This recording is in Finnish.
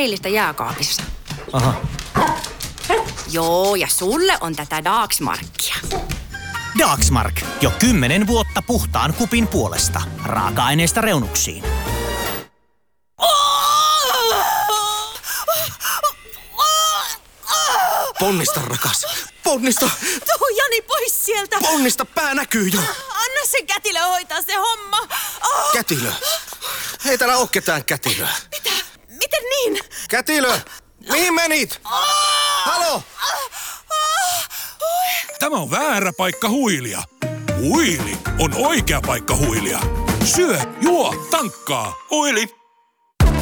peilistä jääkaapissa. Aha. Joo, ja sulle on tätä Dagsmarkia. Dagsmark. Jo 10 vuotta puhtaan kupin puolesta. Raaka-aineista reunuksiin. Ponnista, rakas. Ponnista. Tuu Jani pois sieltä. Ponnista, pää näkyy jo. Anna se kätilö hoitaa se homma. Kätilö. Ei täällä oo ketään kätilöä. Mitä? Miten niin? Kätilö! Mihin menit? Halo! Tämä on väärä paikka huilia. Huili on oikea paikka huilia. Syö, juo, tankkaa. Huili.